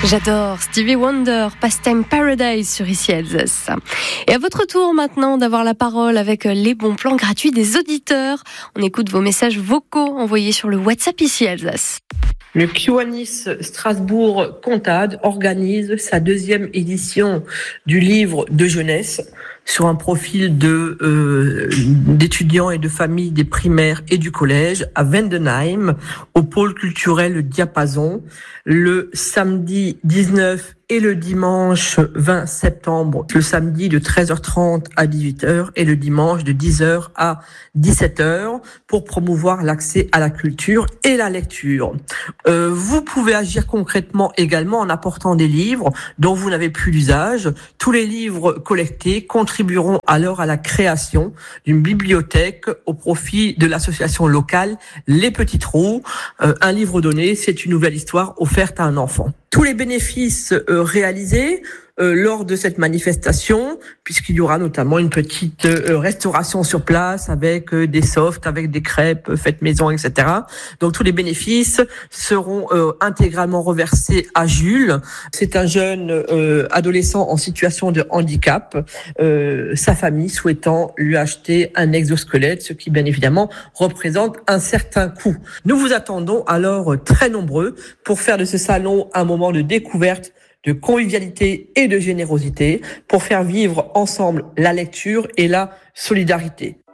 J'adore Stevie Wonder, Pastime Paradise sur Ici Alsace. Et à votre tour maintenant d'avoir la parole avec les bons plans gratuits des auditeurs. On écoute vos messages vocaux envoyés sur le WhatsApp Ici Alsace. Le Kiwanis Strasbourg Comtade organise sa deuxième édition du livre de jeunesse sur un profil d'étudiants et de familles des primaires et du collège à Vendenheim, au pôle culturel Diapason, le samedi 19 et le dimanche 20 septembre, le samedi de 13h30 à 18h et le dimanche de 10h à 17h pour promouvoir l'accès à la culture et la lecture. Vous pouvez agir concrètement également en apportant des livres dont vous n'avez plus l'usage. Tous les livres collectés contribueront alors à la création d'une bibliothèque au profit de l'association locale Les Petits Trous. Un livre donné, c'est une nouvelle histoire offerte à un enfant. Tous les bénéfices réalisés lors de cette manifestation, puisqu'il y aura notamment une petite restauration sur place avec des softs, avec des crêpes faites maison, etc. Donc tous les bénéfices seront intégralement reversés à Jules. C'est un jeune adolescent en situation de handicap, sa famille souhaitant lui acheter un exosquelette, ce qui bien évidemment représente un certain coût. Nous vous attendons alors très nombreux pour faire de ce salon un moment de découverte, de convivialité et de générosité pour faire vivre ensemble la lecture et la solidarité.